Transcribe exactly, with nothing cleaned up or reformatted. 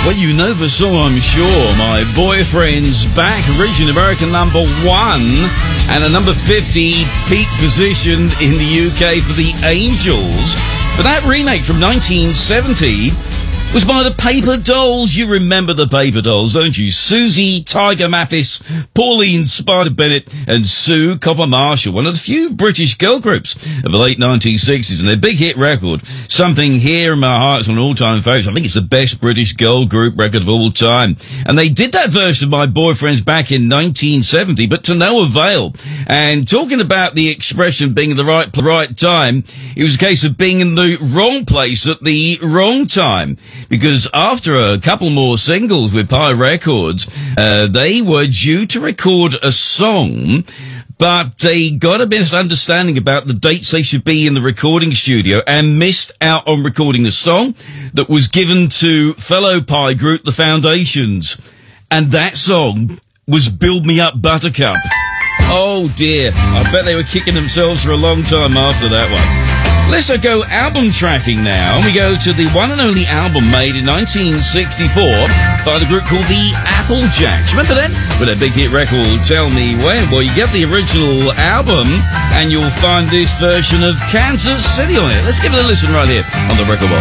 Well, you know for sure, I'm sure, My Boyfriend's Back, reaching American number one and a number fifty peak position in the U K for the Angels. But that remake from nineteen seventy was by the Paper Dolls. You remember the Paper Dolls, don't you? Susie Tiger Mathis, Pauline Spider Bennett, and Sue Copper Marshall, one of the few British girl groups of the late nineteen sixties, and their big hit record, Something Here in My Heart, is an all-time favourite. I think it's the best British girl group record of all time. And they did that version of My Boyfriend's Back in nineteen seventy, but to no avail. And talking about the expression being in the right, right time, it was a case of being in the wrong place at the wrong time. Because after a couple more singles with Pie Records, uh, they were due to record a song, but they got a misunderstanding about the dates they should be in the recording studio and missed out on recording a song that was given to fellow Pie group, The Foundations. And that song was Build Me Up Buttercup. Oh dear, I bet they were kicking themselves for a long time after that one. Let's go album tracking now. We go to the one and only album made in nineteen sixty-four by the group called the Applejacks. Remember that? With a big hit record, Tell Me When. Well, you get the original album and you'll find this version of Kansas City on it. Let's give it a listen right here on the Record Box.